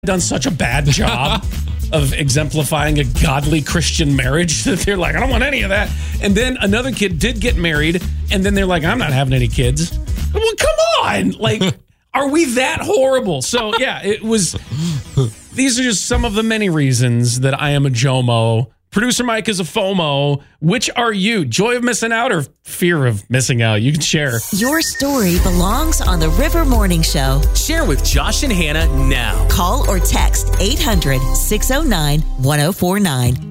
done such a bad job of exemplifying a godly Christian marriage that they're like, I don't want any of that. And then another kid did get married, and then they're like, I'm not having any kids. Well, come on. Like, are we that horrible? So, yeah, it was. These are just some of the many reasons that I am a JOMO. Producer Mike is a FOMO. Which are you? Joy of missing out or fear of missing out? You can share. Your story belongs on the River Morning Show. Share with Josh and Hannah now. Call or text 800-609-1049.